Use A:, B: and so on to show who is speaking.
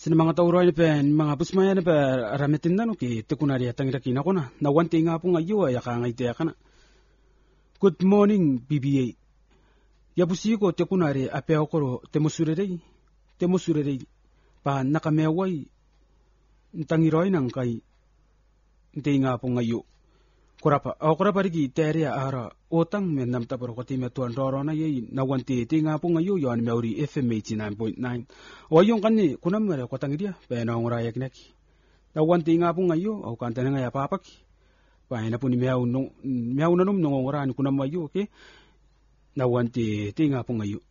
A: Sina mga tauro ni pen mga busmaya ni pa rametin na no ki tekunari atang iraki na ko na wanti nga po ngayo ay akangay te kana. Good morning BBA. Yabusi ko tekunari apeo ko temusurerei pa nakameway ntangiroy nang kay nti nga po ngayo. Kurapa rigi teria ara otang men nam taporo ko time tuan roro na ye na wanti ti nga po ngayo yon meuri FM 89.9 o yung kanni kunam mere ko tangidia pe na ngora yak neki na wanti nga po ngayo o kanta nga ya papak pa ina po ni meaw na num ngora ni kunam mayo okay na wanti ti nga po ngayo